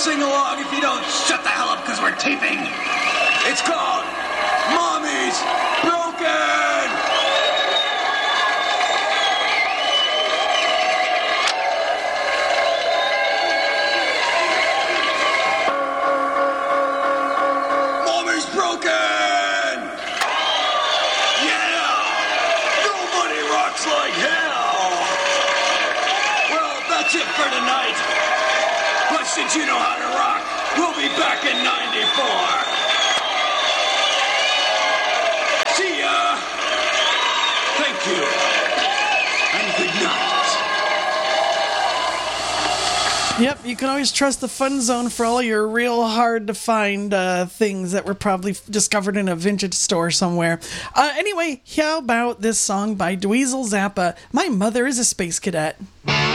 sing along if you don't shut the hell up because we're taping. It's called Mommy's Broken! Mommy's broken! Yeah! Nobody rocks like hell! Well, that's it for tonight. But since you know how to rock, we'll be back in 94. See ya! Thank you. And good night. Yep, you can always trust the Fun Zone for all your real hard to find things that were probably discovered in a vintage store somewhere. Anyway, how about this song by Dweezil Zappa, My Mother is a Space Cadet?